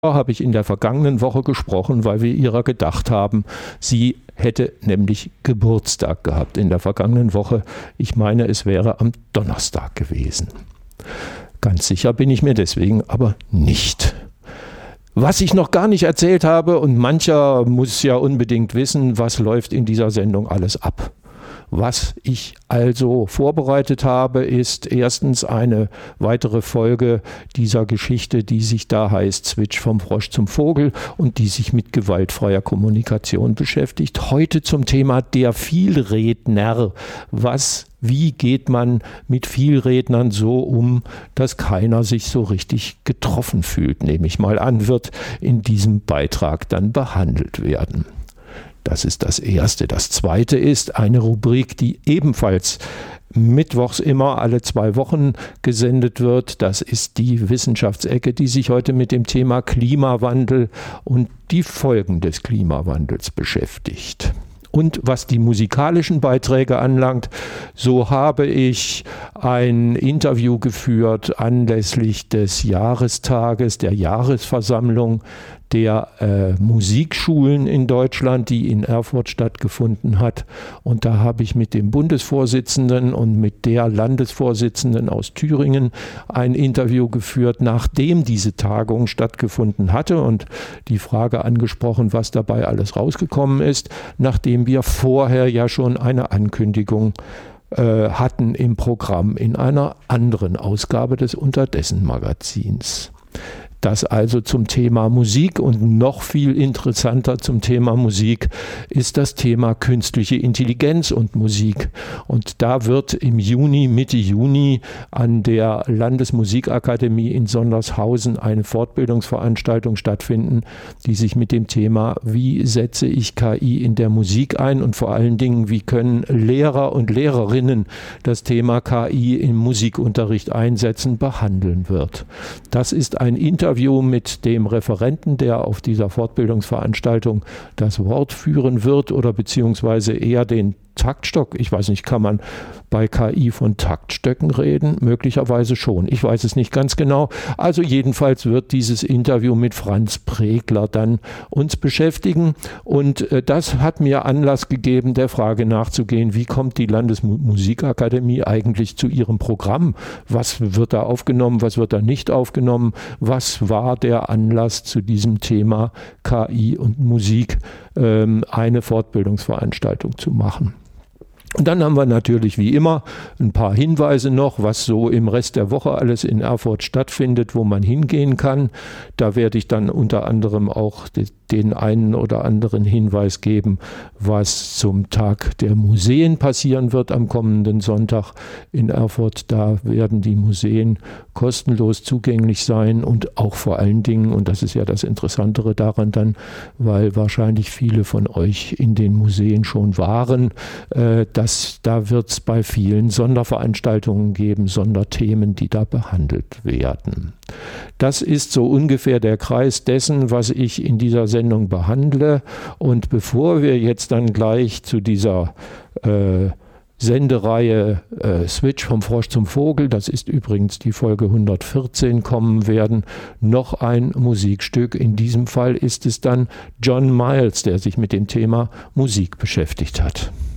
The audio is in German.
habe ich in der vergangenen Woche gesprochen, weil wir ihrer gedacht haben. Sie hätte nämlich Geburtstag gehabt in der vergangenen Woche. Ich meine, es wäre am Donnerstag gewesen. Ganz sicher bin ich mir deswegen aber nicht. Was ich noch gar nicht erzählt habe, und mancher muss ja unbedingt wissen, was läuft in dieser Sendung alles ab. Was ich also vorbereitet habe, ist erstens eine weitere Folge dieser Geschichte, die sich da heißt Switch vom Frosch zum Vogel und die sich mit gewaltfreier Kommunikation beschäftigt. Heute zum Thema der Vielredner. Wie geht man mit Vielrednern so um, dass keiner sich so richtig getroffen fühlt, nehme ich mal an, wird in diesem Beitrag dann behandelt werden. Das ist das Erste. Das Zweite ist eine Rubrik, die ebenfalls mittwochs immer alle 2 Wochen gesendet wird. Das ist die Wissenschaftsecke, die sich heute mit dem Thema Klimawandel und die Folgen des Klimawandels beschäftigt. Und was die musikalischen Beiträge anlangt, so habe ich ein Interview geführt anlässlich des Jahrestages, der Jahresversammlung der Musikschulen in Deutschland, die in Erfurt stattgefunden hat. Und da habe ich mit dem Bundesvorsitzenden und mit der Landesvorsitzenden aus Thüringen ein Interview geführt, nachdem diese Tagung stattgefunden hatte und die Frage angesprochen, was dabei alles rausgekommen ist, nachdem wir vorher ja schon eine Ankündigung hatten im Programm in einer anderen Ausgabe des Unterdessen-Magazins. Das also zum Thema Musik, und noch viel interessanter zum Thema Musik ist das Thema künstliche Intelligenz und Musik. Und da wird im Juni, Mitte Juni an der Landesmusikakademie in Sondershausen eine Fortbildungsveranstaltung stattfinden, die sich mit dem Thema, wie setze ich KI in der Musik ein, und vor allen Dingen, wie können Lehrer und Lehrerinnen das Thema KI im Musikunterricht einsetzen, behandeln wird. Das ist ein Interview mit dem Referenten, der auf dieser Fortbildungsveranstaltung das Wort führen wird, oder beziehungsweise eher den Taktstock. Ich weiß nicht, kann man bei KI von Taktstöcken reden? Möglicherweise schon. Ich weiß es nicht ganz genau. Also jedenfalls wird dieses Interview mit Franz Pregler dann uns beschäftigen. Und das hat mir Anlass gegeben, der Frage nachzugehen, wie kommt die Landesmusikakademie eigentlich zu ihrem Programm? Was wird da aufgenommen, was wird da nicht aufgenommen? Was war der Anlass, zu diesem Thema KI und Musik eine Fortbildungsveranstaltung zu machen? Und dann haben wir natürlich wie immer ein paar Hinweise noch, was so im Rest der Woche alles in Erfurt stattfindet, wo man hingehen kann. Da werde ich dann unter anderem auch den einen oder anderen Hinweis geben, was zum Tag der Museen passieren wird am kommenden Sonntag in Erfurt. Da werden die Museen kostenlos zugänglich sein und auch vor allen Dingen, und das ist ja das Interessantere daran dann, weil wahrscheinlich viele von euch in den Museen schon waren, da wird es bei vielen Sonderveranstaltungen geben, Sonderthemen, die da behandelt werden. Das ist so ungefähr der Kreis dessen, was ich in dieser Sendung behandle. Und bevor wir jetzt dann gleich zu dieser Sendereihe Switch vom Frosch zum Vogel, das ist übrigens die Folge 114, kommen werden, noch ein Musikstück. In diesem Fall ist es dann John Miles, der sich mit dem Thema Musik beschäftigt hat.